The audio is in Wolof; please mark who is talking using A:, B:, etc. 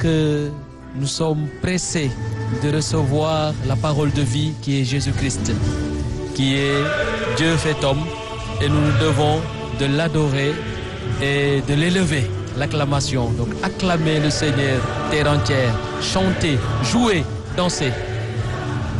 A: que nous sommes pressés de recevoir la parole de vie qui est Jésus-Christ, qui est Dieu fait homme, et nous nous devons de l'adorer et de l'élever. L'acclamation, donc acclamer le Seigneur terre entière, chanter, jouer, danser.